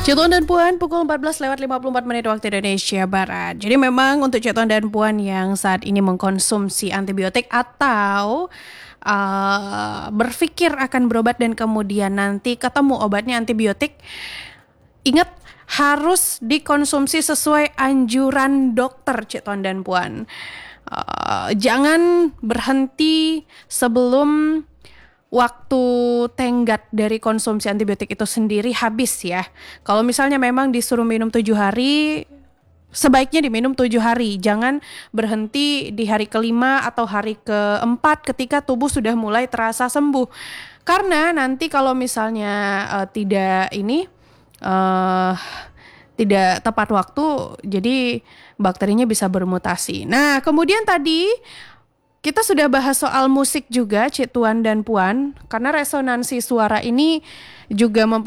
Cik dan Puan pukul 14:54 waktu Indonesia Barat. Jadi memang untuk Cik dan Puan yang saat ini mengkonsumsi antibiotik atau berpikir akan berobat dan kemudian nanti ketemu obatnya antibiotik, ingat harus dikonsumsi sesuai anjuran dokter Cik dan Puan. Jangan berhenti sebelum waktu tenggat dari konsumsi antibiotik itu sendiri habis ya. Kalau misalnya memang disuruh minum 7 hari, sebaiknya diminum 7 hari. Jangan berhenti di hari kelima atau hari keempat ketika tubuh sudah mulai terasa sembuh. Karena nanti kalau misalnya tidak tepat waktu, jadi bakterinya bisa bermutasi. Nah, kemudian tadi kita sudah bahas soal musik juga, Cik Tuan dan Puan, karena resonansi suara ini juga